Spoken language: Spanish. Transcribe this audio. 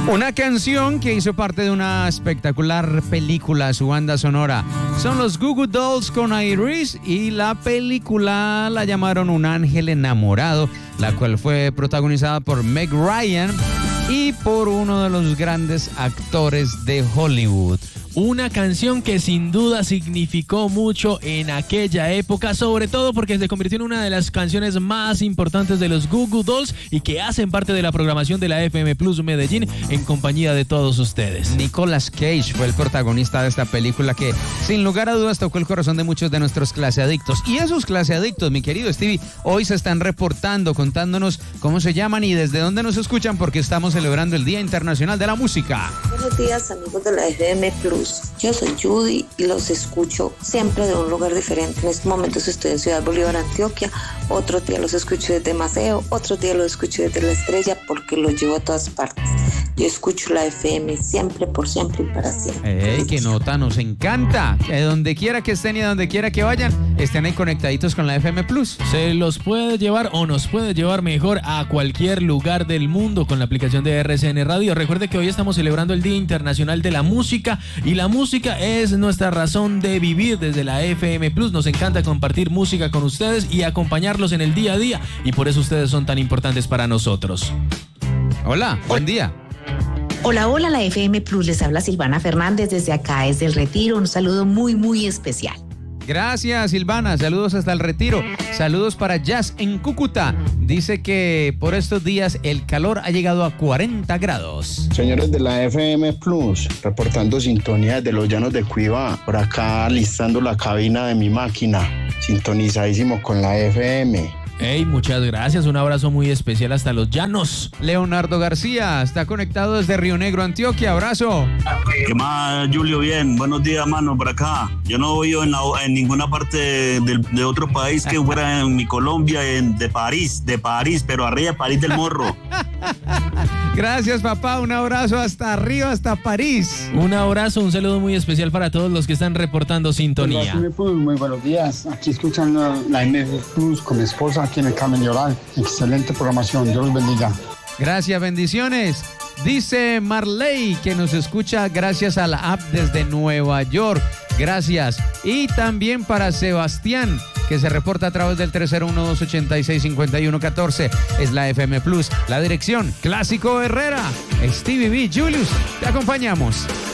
Una canción que hizo parte de una espectacular película, su banda sonora. Son los Goo Goo Dolls con Iris y la película la llamaron Un Ángel Enamorado, la cual fue protagonizada por Meg Ryan y por uno de los grandes actores de Hollywood. Una canción que sin duda significó mucho en aquella época, sobre todo porque se convirtió en una de las canciones más importantes de los Goo Goo Dolls y que hacen parte de la programación de la FM Plus Medellín en compañía de todos ustedes. Nicolas Cage fue el protagonista de esta película que, sin lugar a dudas, tocó el corazón de muchos de nuestros claseadictos. Y esos claseadictos, mi querido Stevie, hoy se están reportando, contándonos cómo se llaman y desde dónde nos escuchan, porque estamos celebrando el Día Internacional de la Música. Buenos días, amigos de la FM Plus. Yo soy Judy y los escucho siempre de un lugar diferente. En estos momentos estoy en Ciudad Bolívar, Antioquia. Otro día los escucho desde Maceo, otro día los escucho desde La Estrella porque los llevo a todas partes. Yo escucho la FM siempre, por siempre y para siempre. ¡Ey, qué nota! Nos encanta. Que donde quiera que estén y a donde quiera que vayan, estén ahí conectaditos con la FM Plus. Se los puede llevar o nos puede llevar mejor a cualquier lugar del mundo con la aplicación de RCN Radio. Recuerde que hoy estamos celebrando el Día Internacional de la Música y la música es nuestra razón de vivir desde la FM Plus. Nos encanta compartir música con ustedes y acompañarlos en el día a día y por eso ustedes son tan importantes para nosotros. Hola, buen día. Hola, hola, la FM Plus, les habla Silvana Fernández desde acá, desde El Retiro, un saludo muy, muy especial. Gracias, Silvana, saludos hasta El Retiro, saludos para Jazz en Cúcuta, dice que por estos días el calor ha llegado a 40 grados. Señores de la FM Plus, reportando sintonía desde los llanos de Cuiabá, por acá listando la cabina de mi máquina, sintonizadísimo con la FM. Hey, muchas gracias, un abrazo muy especial hasta los llanos. Leonardo García está conectado desde Río Negro, Antioquia, abrazo. ¿Qué más, Julio? Bien, buenos días, mano, por acá. Yo no vivo en ninguna parte de otro país que fuera en mi Colombia, de París, pero arriba de París del Morro. Gracias, papá, un abrazo hasta arriba, hasta París. Un abrazo, un saludo muy especial para todos los que están reportando sintonía. Muy buenos días, aquí escuchando la MF Plus con mi esposa aquí en el Carmen Lloral. Excelente programación, Dios los bendiga. Gracias, bendiciones. Dice Marley que nos escucha gracias a la app desde Nueva York. Gracias. Y también para Sebastián, que se reporta a través del 301-286-5114. Es la FM Plus. La dirección, Clásico Herrera. Stevie B. Julius, te acompañamos.